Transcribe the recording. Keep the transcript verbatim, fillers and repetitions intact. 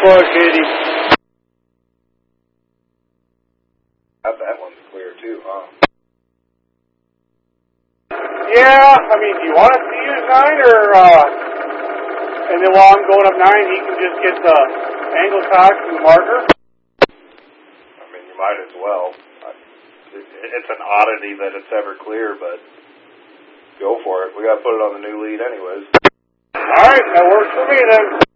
for it, Katie. That one's clear too, huh? Yeah, I mean, do you want us to use nine, or, uh, and then while I'm going up nine, he can just get the angle cock and the marker? I mean, you might as well. It's an oddity that it's ever clear, but go for it. We got to put it on the new lead anyways. All right, that works for me then.